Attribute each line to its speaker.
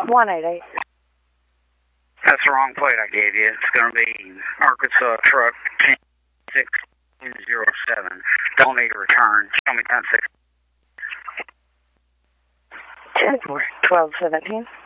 Speaker 1: 188.
Speaker 2: That's the wrong plate I gave you. It's going to be Arkansas truck 10607. Don't need a return. Show me 10-6.
Speaker 1: 10-4. 12-17.